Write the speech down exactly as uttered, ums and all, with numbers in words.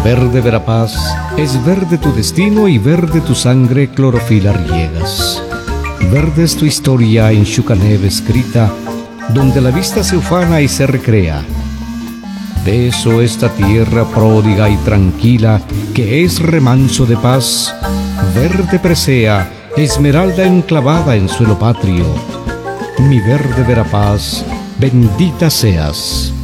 Verde Verapaz es verde tu destino y verde tu sangre clorofila riegas. Verde es tu historia en Xucaneve escrita, donde la vista se ufana y se recrea. Beso esta tierra pródiga y tranquila, que es remanso de paz, verde presea, esmeralda enclavada en suelo patrio. Mi verde Verapaz, bendita seas.